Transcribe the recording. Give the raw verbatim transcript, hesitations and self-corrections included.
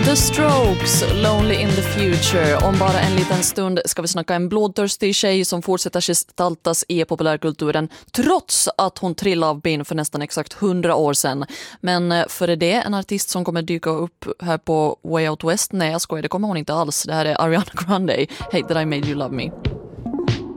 The Strokes, Lonely in the Future. Om bara en liten stund ska vi snacka en blodtörstig tjej som fortsätter gestaltas i populärkulturen trots att hon trillade av bin för nästan exakt hundra år sedan. Men för det en artist som kommer dyka upp här på Way Out West? Nej, jag skojar, det kommer hon inte alls. Det här är Ariana Grande, Hate That I Made You Love Me.